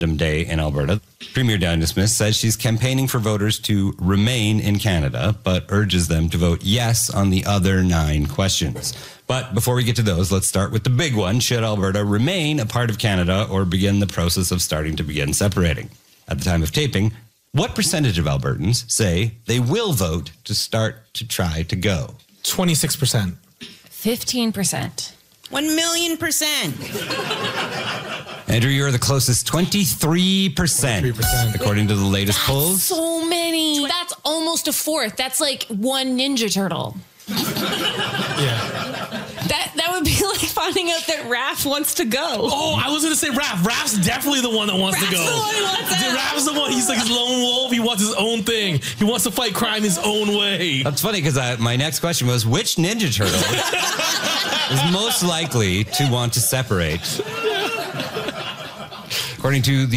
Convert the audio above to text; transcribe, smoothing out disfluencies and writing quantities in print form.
Day in Alberta. Premier Downie Smith says she's campaigning for voters to remain in Canada, but urges them to vote yes on the other 9 questions. But before we get to those, let's start with the big one. Should Alberta remain a part of Canada or begin the process of starting to begin separating? At the time of taping, what percentage of Albertans say they will vote to start to try to go? 26%. 15%. 1,000,000%. Andrew, you're the closest, 23%, according to the latest polls. So many. That's almost a fourth. That's like one Ninja Turtle. Yeah. That would be like finding out that Raph wants to go. Oh, I was going to say Raph. Raph's definitely the one that wants to go. The one who wants out. Raph's the one. He's like his lone wolf. He wants his own thing. He wants to fight crime his own way. That's funny because my next question was, which Ninja Turtle is most likely to want to separate? According to the